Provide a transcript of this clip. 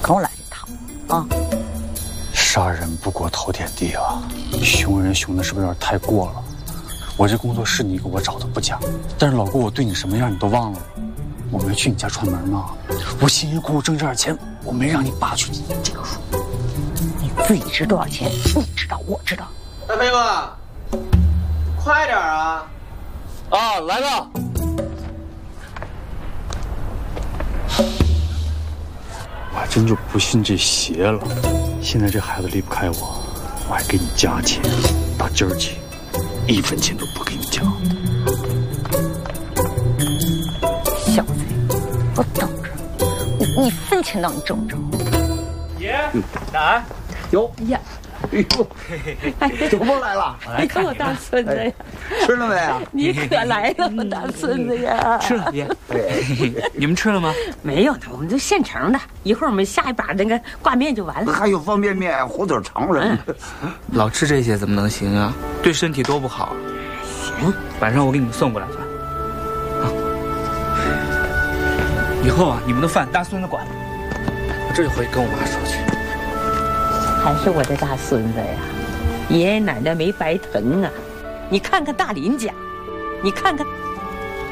我来这套啊！ 杀人不过头点地啊，凶人凶的是不是有点太过了？我这工作是你给我找的不假，但是老郭我对你什么样你都忘了？我没去你家串门吗？我辛辛苦苦挣这点钱，我没让你扒出去这个数。 你自己值多少钱？你知道，我知道。 大飞哥，快点啊！ 啊，来了。我还真就不信这邪了。现在这孩子离不开我，我还给你加钱，打今儿起1分钱都不给你加。 小子，我等着，你1分钱让你挣不着。 爷，奶，有呀。 哎呦，祖母来了！ 你看我大孙子呀， 吃了没啊？ 你可来了，我大孙子呀！ 吃了，爷。你们吃了吗？ 没有呢，我们就现成的。一会儿我们下一把那个挂面就完了。 还有方便面、火腿肠什么的。 老吃这些怎么能行啊？对身体多不好。 行， 晚上我给你们送过来饭。啊，以后啊，你们的饭大孙子管。我这就回去跟我妈说去。 还是我的大孙子呀，爷爷奶奶没白疼啊！你看看大林家，你看看